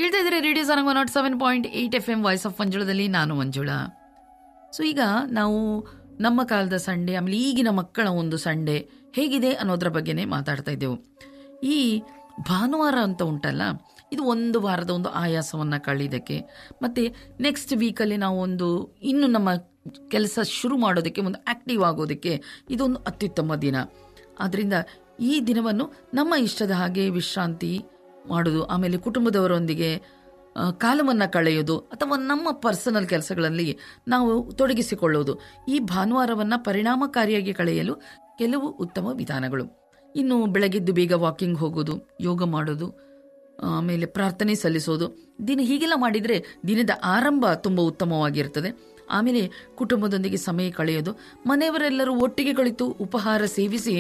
ಕೇಳ್ತಾ ಇದ್ರೆ radio Sarang 107.8 FM voice of ಮಂಜುಳದಲ್ಲಿ ನಾನು ಮಂಜುಳಾ. ಸೊ ಈಗ ನಾವು ನಮ್ಮ ಕಾಲದ ಸಂಡೆ, ಆಮೇಲೆ ಈಗಿನ ಮಕ್ಕಳ ಒಂದು ಸಂಡೆ ಹೇಗಿದೆ ಅನ್ನೋದ್ರ ಬಗ್ಗೆನೇ ಮಾತಾಡ್ತಾ ಇದ್ದೆವು. ಈ ಭಾನುವಾರ ಅಂತ ಉಂಟಲ್ಲ, ಇದು ಒಂದು ವಾರದ ಒಂದು ಆಯಾಸವನ್ನು ಕಳೀದಕ್ಕೆ, ಮತ್ತು ನೆಕ್ಸ್ಟ್ ವೀಕಲ್ಲಿ ನಾವು ಇನ್ನು ನಮ್ಮ ಕೆಲಸ ಶುರು ಮಾಡೋದಕ್ಕೆ, ಒಂದು ಆ್ಯಕ್ಟಿವ್ ಆಗೋದಕ್ಕೆ ಇದೊಂದು ಅತ್ಯುತ್ತಮ ದಿನ. ಆದ್ದರಿಂದ ಈ ದಿನವನ್ನು ನಮ್ಮ ಇಷ್ಟದ ಹಾಗೆ ವಿಶ್ರಾಂತಿ ಮಾಡೋದು, ಆಮೇಲೆ ಕುಟುಂಬದವರೊಂದಿಗೆ ಕಾಲವನ್ನು ಕಳೆಯೋದು ಅಥವಾ ನಮ್ಮ ಪರ್ಸನಲ್ ಕೆಲಸಗಳಲ್ಲಿ ನಾವು ತೊಡಗಿಸಿಕೊಳ್ಳೋದು, ಈ ಭಾನುವಾರವನ್ನು ಪರಿಣಾಮಕಾರಿಯಾಗಿ ಕಳೆಯಲು ಕೆಲವು ಉತ್ತಮ ವಿಧಾನಗಳು. ಇನ್ನು ಬೆಳಗ್ಗೆದ್ದು ಬೇಗ ವಾಕಿಂಗ್ ಹೋಗೋದು, ಯೋಗ ಮಾಡೋದು, ಆಮೇಲೆ ಪ್ರಾರ್ಥನೆ ಸಲ್ಲಿಸೋದು, ಹೀಗೆಲ್ಲ ಮಾಡಿದರೆ ದಿನದ ಆರಂಭ ತುಂಬ ಉತ್ತಮವಾಗಿರ್ತದೆ. ಆಮೇಲೆ ಕುಟುಂಬದೊಂದಿಗೆ ಸಮಯ ಕಳೆಯೋದು, ಮನೆಯವರೆಲ್ಲರೂ ಒಟ್ಟಿಗೆ ಕುಳಿತು ಉಪಹಾರ ಸೇವಿಸಿ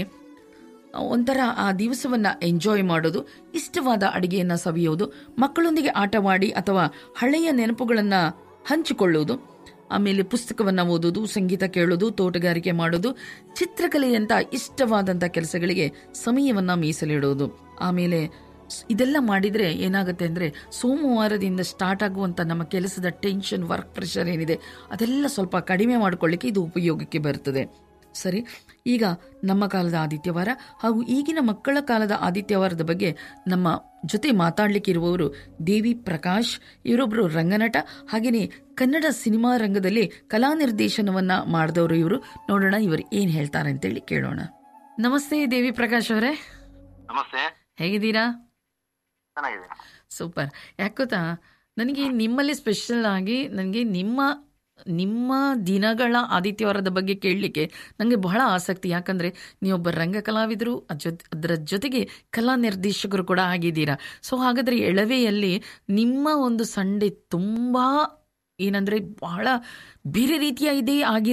ಒಂಥರ ಆ ದಿವಸವನ್ನು ಎಂಜಾಯ್ ಮಾಡೋದು, ಇಷ್ಟವಾದ ಅಡುಗೆಯನ್ನು ಸವಿಯೋದು, ಮಕ್ಕಳೊಂದಿಗೆ ಆಟವಾಡಿ ಅಥವಾ ಹಳೆಯ ನೆನಪುಗಳನ್ನು ಹಂಚಿಕೊಳ್ಳೋದು, ಆಮೇಲೆ ಪುಸ್ತಕವನ್ನು ಓದೋದು, ಸಂಗೀತ ಕೇಳೋದು, ತೋಟಗಾರಿಕೆ ಮಾಡೋದು, ಚಿತ್ರಕಲೆಯಂಥ ಇಷ್ಟವಾದಂಥ ಕೆಲಸಗಳಿಗೆ ಸಮಯವನ್ನು ಮೀಸಲಿಡೋದು. ಆಮೇಲೆ ಇದೆಲ್ಲ ಮಾಡಿದರೆ ಏನಾಗುತ್ತೆ ಅಂದರೆ ಸೋಮವಾರದಿಂದ ಸ್ಟಾರ್ಟ್ ಆಗುವಂಥ ನಮ್ಮ ಕೆಲಸದ ಟೆನ್ಷನ್, ವರ್ಕ್ ಪ್ರೆಷರ್ ಏನಿದೆ ಅದೆಲ್ಲ ಸ್ವಲ್ಪ ಕಡಿಮೆ ಮಾಡಿಕೊಳ್ಳಿಕ್ಕೆ ಇದು ಉಪಯೋಗಕ್ಕೆ ಬರ್ತದೆ. ಸರಿ, ಈಗ ನಮ್ಮ ಕಾಲದ ಆದಿತ್ಯವಾರ ಹಾಗೂ ಈಗಿನ ಮಕ್ಕಳ ಕಾಲದ ಆದಿತ್ಯವಾರದ ಬಗ್ಗೆ ನಮ್ಮ ಜೊತೆ ಮಾತಾಡಲಿಕ್ಕೆ ಇರುವವರು ದೇವಿ ಪ್ರಕಾಶ್. ಇವರೊಬ್ಬರು ರಂಗನಟ, ಹಾಗೆಯೇ ಕನ್ನಡ ಸಿನಿಮಾ ರಂಗದಲ್ಲಿ ಕಲಾ ನಿರ್ದೇಶನವನ್ನು ಮಾಡಿದವರು ಇವರು. ನೋಡೋಣ ಇವರು ಏನು ಹೇಳ್ತಾರೆ ಅಂತೇಳಿ ಕೇಳೋಣ. ನಮಸ್ತೆ ದೇವಿ ಪ್ರಕಾಶ್ ಅವರೇ. ನಮಸ್ತೆ, ಹೇಗಿದ್ದೀರಾ? ಚೆನ್ನಾಗಿದೆ. ಸೂಪರ್. ಯಾಕೋತಾ ನನಗೆ ನಿಮ್ಮಲ್ಲಿ ಸ್ಪೆಷಲ್ ಆಗಿ ನನಗೆ ನಿಮ್ಮ ದಿನಗಳ ಆದಿತ್ಯವಾರದ ಬಗ್ಗೆ ಕೇಳಲಿಕ್ಕೆ ನನಗೆ ಬಹಳ ಆಸಕ್ತಿ. ಯಾಕಂದರೆ ನೀವೊಬ್ಬ ರಂಗ ಕಲಾವಿದರು, ಅದರ ಜೊತೆಗೆ ಕಲಾ ನಿರ್ದೇಶಕರು ಕೂಡ ಆಗಿದ್ದೀರಾ. ಸೊ ಹಾಗಾದರೆ ಎಳವೆಯಲ್ಲಿ ನಿಮ್ಮ ಒಂದು ಸಂಡೆ ತುಂಬ ಏನಂದರೆ ಬಹಳ ಬೇರೆ ರೀತಿಯ ಇದೇ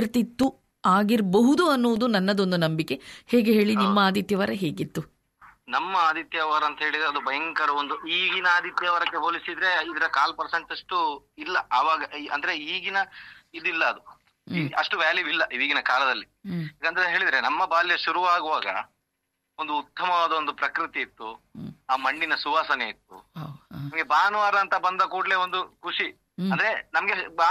ಆಗಿರಬಹುದು ಅನ್ನೋದು ನನ್ನದೊಂದು ನಂಬಿಕೆ. ಹೇಗೆ ಹೇಳಿ, ನಿಮ್ಮ ಆದಿತ್ಯವಾರ ಹೇಗಿತ್ತು? ನಮ್ಮ ಆದಿತ್ಯವಾರ ಅಂತ ಹೇಳಿದ್ರೆ ಅದು ಭಯಂಕರ ಈಗಿನ ಆದಿತ್ಯವಾರಕ್ಕೆ ಹೋಲಿಸಿದ್ರೆ ಇದರ 1% ಅಷ್ಟು ಇಲ್ಲ. ಆವಾಗ ಅಂದ್ರೆ ಈಗಿನ ಇದಿಲ್ಲ, ಅದು ಅಷ್ಟು ವ್ಯಾಲ್ಯೂ ಇಲ್ಲ ಈಗಿನ ಕಾಲದಲ್ಲಿ. ಯಾಕಂದ್ರೆ ಹೇಳಿದ್ರೆ ನಮ್ಮ ಬಾಲ್ಯ ಶುರುವಾಗುವಾಗ ಒಂದು ಉತ್ತಮವಾದ ಒಂದು ಪ್ರಕೃತಿ ಇತ್ತು, ಆ ಮಣ್ಣಿನ ಸುವಾಸನೆ ಇತ್ತು. ನಮ್ಗೆ ಭಾನುವಾರ ಅಂತ ಬಂದ ಕೂಡಲೇ ಒಂದು ಖುಷಿ, ಅಂದ್ರೆ ನಮ್ಗೆ